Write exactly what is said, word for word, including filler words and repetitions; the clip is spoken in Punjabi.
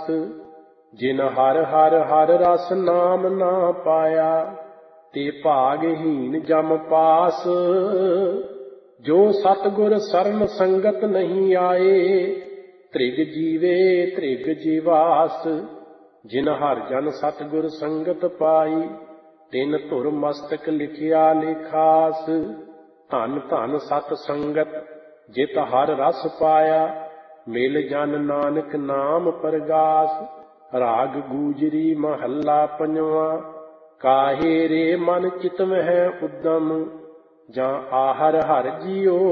ਆਸ। ਜਿਨ ਹਰ ਹਰ ਹਰ ਰਸ ਨਾਮ ਨਾ ਪਾਇਆ, ਤੇ ਭਾਗਹੀਨ ਜਮ ਪਾਸ। ਜੋ ਸਤਿਗੁਰ ਸਰਨ ਸੰਗਤ ਨਹੀਂ ਆਏ, ਤ੍ਰਿਗ ਜੀਵੇ ਤ੍ਰਿਗ ਜੀਵਾਸ। ਜਿਨ ਹਰ ਜਨ ਸਤਿਗੁਰ ਸੰਗਤ ਪਾਈ, ਤਿਨ ਧੁਰ ਮਸਤਕ ਲਿਖਿਆ ਲਿਖਾਸ। ਧਨ ਧਨ ਸਤ ਸੰਗਤ ਜਿਤ ਹਰ ਰਸ ਪਾਇਆ, ਮਿਲ ਜਨ ਨਾਨਕ ਨਾਮ ਪਰਗਾਸ। ਰਾਗ ਗੂਜਰੀ ਮਹੱਲਾ ਪੰਜਵਾਂ। ਕਾਹੇ ਰੇ ਮਨ ਚਿਤ ਮਹਿ ਉਦਮ, ਜਾਂ ਆਹਰ ਹਰਿ ਜੀਉ